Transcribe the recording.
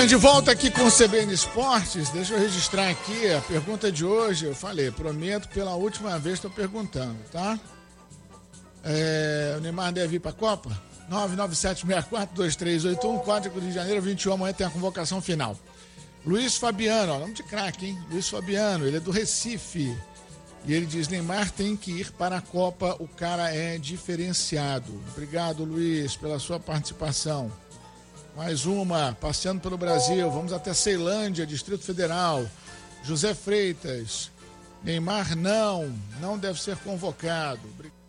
De volta aqui com o CBN Esportes, deixa eu registrar aqui a pergunta de hoje. Eu falei, prometo, pela última vez estou perguntando, tá? O Neymar deve ir para a Copa? 997642381, código Rio de Janeiro, 21, amanhã tem a convocação final. Luiz Fabiano, ó, nome de craque, hein? Luiz Fabiano, ele é do Recife. E ele diz, Neymar tem que ir para a Copa, o cara é diferenciado. Obrigado, Luiz, pela sua participação. Mais uma, passeando pelo Brasil, vamos até Ceilândia, Distrito Federal. José Freitas, Neymar não deve ser convocado.